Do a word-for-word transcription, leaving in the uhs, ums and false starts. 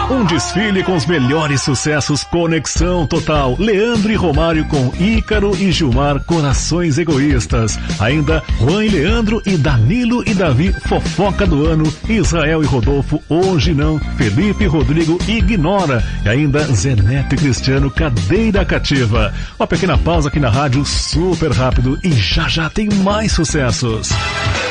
Um desfile com os melhores sucessos, Conexão Total. Leandro e Romário com Ícaro e Gilmar, Corações Egoístas. Ainda Juan e Leandro e Danilo e Davi, Fofoca do Ano. Israel e Rodolfo, Hoje Não. Felipe e Rodrigo, Ignora. E ainda Zé Neto e Cristiano, Cadeira Cativa. Uma pequena pausa aqui na rádio, super rápido, e já já tem mais sucessos.